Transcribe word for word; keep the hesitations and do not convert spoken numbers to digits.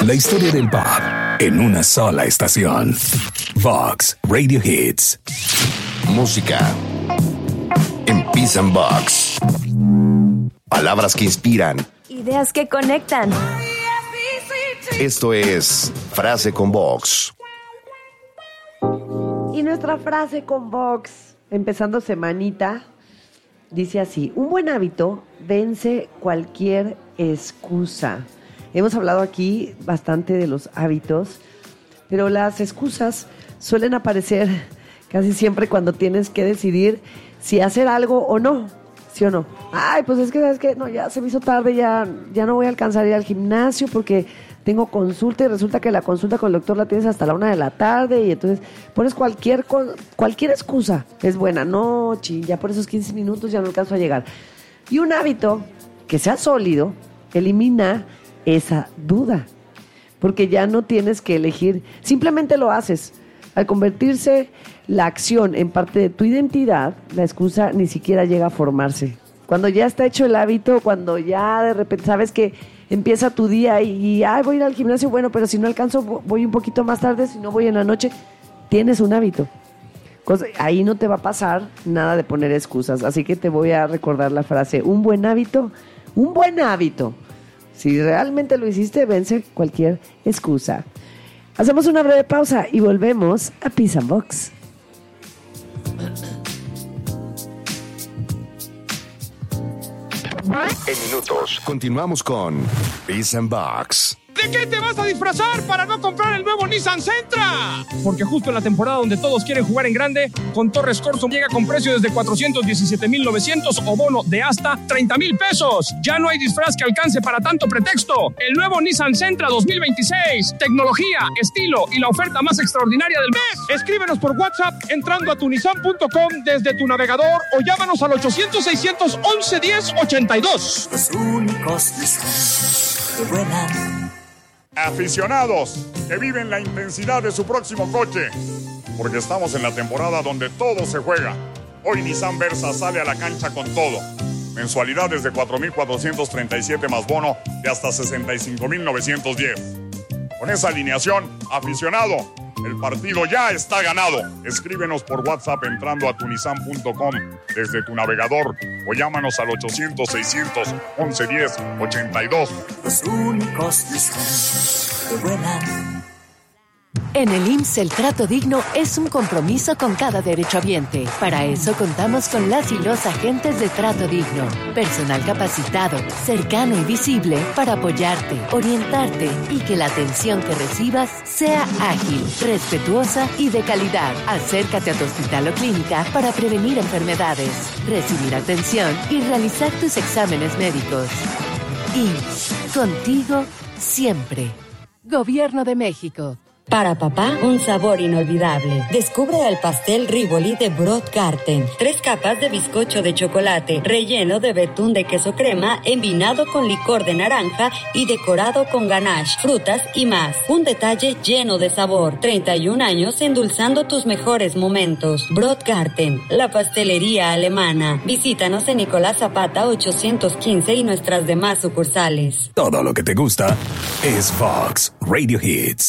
La historia del pop en una sola estación. Vox Radio Hits. Música en Peace and Vox. Palabras que inspiran. Ideas que conectan. Esto es Frase con Vox. Y nuestra frase con Vox, empezando semanita, dice así: un buen hábito vence cualquier excusa. Hemos hablado aquí bastante de los hábitos, pero las excusas suelen aparecer casi siempre cuando tienes que decidir si hacer algo o no, ¿sí o no? Ay, pues es que, ¿sabes qué? No, ya se me hizo tarde, ya, ya no voy a alcanzar a ir al gimnasio porque tengo consulta y resulta que la consulta con el doctor la tienes hasta la una de la tarde y entonces pones cualquier, cualquier excusa. Es buena, no, chin, ya por esos quince minutos ya no alcanzo a llegar. Y un hábito que sea sólido elimina esa duda, porque ya no tienes que elegir, simplemente lo haces. Al convertirse la acción en parte de tu identidad, la excusa ni siquiera llega a formarse. Cuando ya está hecho el hábito, cuando ya de repente sabes que empieza tu día y, y ay, voy a ir al gimnasio, bueno, pero si no alcanzo voy un poquito más tarde, si no voy en la noche, tienes un hábito. Cosa, ahí no te va a pasar nada de poner excusas, así que te voy a recordar la frase: un buen hábito, un buen hábito. Si realmente lo hiciste, vence cualquier excusa. Hacemos una breve pausa y volvemos a Peace and Vox. En minutos, continuamos con Peace and Vox. ¿De qué te vas a disfrazar para no comprar el nuevo Nissan Sentra? Porque justo en la temporada donde todos quieren jugar en grande, con Torres Corso llega con precio desde cuatrocientos diecisiete mil novecientos o bono de hasta treinta mil pesos. Ya no hay disfraz que alcance para tanto pretexto. El nuevo Nissan Sentra dos mil veintiséis. Tecnología, estilo y la oferta más extraordinaria del mes. Escríbenos por WhatsApp entrando a tunisan punto com desde tu navegador o llámanos al ochocientos, seiscientos once, diez, ochenta y dos. Los únicos Nissan que vuelan. Aficionados que viven la intensidad de su próximo coche, porque estamos en la temporada donde todo se juega. Hoy Nissan Versa sale a la cancha con todo. Mensualidades de cuatro mil cuatrocientos treinta y siete más bono de hasta sesenta y cinco mil novecientos diez. Con esa alineación, aficionado, el partido ya está ganado. Escríbenos por WhatsApp entrando a tunisan punto com desde tu navegador o llámanos al ochocientos, seiscientos once, diez, ochenta y dos. Los únicos Nissan que vuelan. En el I M S S el trato digno es un compromiso con cada derechohabiente. Para eso contamos con las y los agentes de Trato Digno. Personal capacitado, cercano y visible para apoyarte, orientarte y que la atención que recibas sea ágil, respetuosa y de calidad. Acércate a tu hospital o clínica para prevenir enfermedades, recibir atención y realizar tus exámenes médicos. I M S S, contigo siempre. Gobierno de México. Para papá, un sabor inolvidable. Descubre el pastel Rivoli de Brotgarten. Tres capas de bizcocho de chocolate, relleno de betún de queso crema, envinado con licor de naranja y decorado con ganache, frutas y más. Un detalle lleno de sabor. treinta y un años endulzando tus mejores momentos. Brotgarten, la pastelería alemana. Visítanos en Nicolás Zapata ochocientos quince y nuestras demás sucursales. Todo lo que te gusta es Vox Radio Hits.